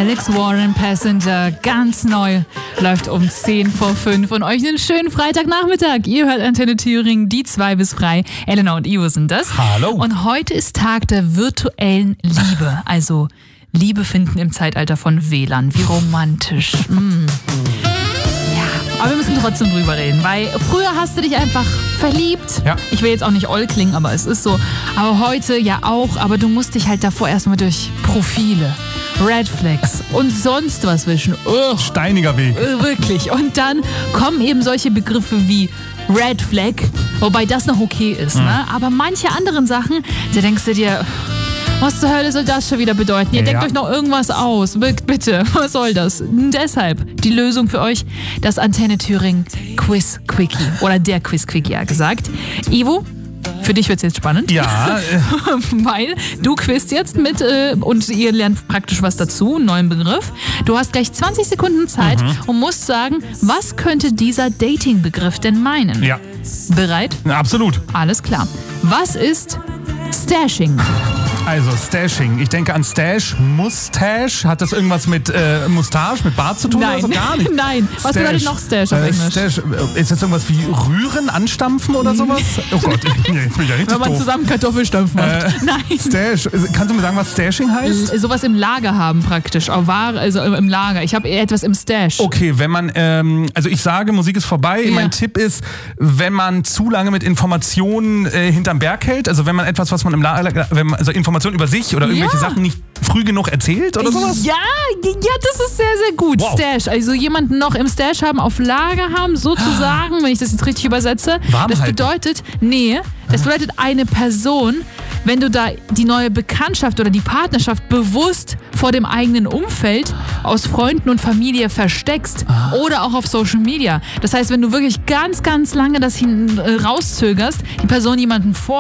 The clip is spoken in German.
Alex Warren, Passenger, ganz neu, läuft um 10:05 und euch einen schönen Freitagnachmittag. Ihr hört Antenne Thüringen, die 2 bis frei. Elena und Ivo sind das. Hallo. Und heute ist Tag der virtuellen Liebe, also Liebe finden im Zeitalter von WLAN. Wie romantisch. Aber wir müssen trotzdem drüber reden, weil früher hast du dich einfach verliebt. Ja. Ich will jetzt auch nicht oll klingen, aber es ist so. Aber heute ja auch, aber du musst dich halt davor erstmal durch Profile, Red Flags und sonst was wischen. Steiniger Weg. Wirklich. Und dann kommen eben solche Begriffe wie Red Flag, wobei das noch okay ist, ne? Aber manche anderen Sachen, da denkst du dir, was zur Hölle soll das schon wieder bedeuten? Ihr denkt euch noch irgendwas aus. Bitte, was soll das? Deshalb die Lösung für euch, das Antenne Thüringen Quiz Quickie. Oder der Quiz Quickie, ja gesagt. Ivo, für dich wird's jetzt spannend. Ja. Weil du quizst jetzt mit und ihr lernt praktisch was dazu, einen neuen Begriff. Du hast gleich 20 Sekunden Zeit und musst sagen, was könnte dieser Dating-Begriff denn meinen? Ja. Bereit? Absolut. Alles klar. Was ist Stashing? Also Stashing. Ich denke an Stash, Mustache. Hat das irgendwas mit Mustache, mit Bart zu tun? Nein. Oder so? Gar nicht. Nein. Was bedeutet noch Stash auf Englisch? Stash. Ist das irgendwas wie rühren, anstampfen oder sowas? Oh Gott, jetzt bin ich ja richtig Wenn man doof. zusammen Kartoffelstampf macht. Nein. Stash. Kannst du mir sagen, was Stashing heißt? Sowas im Lager haben praktisch. Also im Lager. Ich habe eher etwas im Stash. Okay, wenn man, also ich sage, Musik ist vorbei. Ja. Mein Tipp ist, wenn man zu lange mit Informationen hinterm Berg hält, also wenn man etwas, was man im Lager, also Informationen über sich oder irgendwelche Sachen nicht früh genug erzählt oder sowas? Ja, das ist sehr, sehr gut. Wow. Stash. Also jemanden noch im Stash haben, auf Lager haben, sozusagen, wenn ich das jetzt richtig übersetze. Warm Das halten. bedeutet, das bedeutet eine Person, wenn du da die neue Bekanntschaft oder die Partnerschaft bewusst vor dem eigenen Umfeld aus Freunden und Familie versteckst oder auch auf Social Media. Das heißt, wenn du wirklich ganz, ganz lange das rauszögerst, die Person jemanden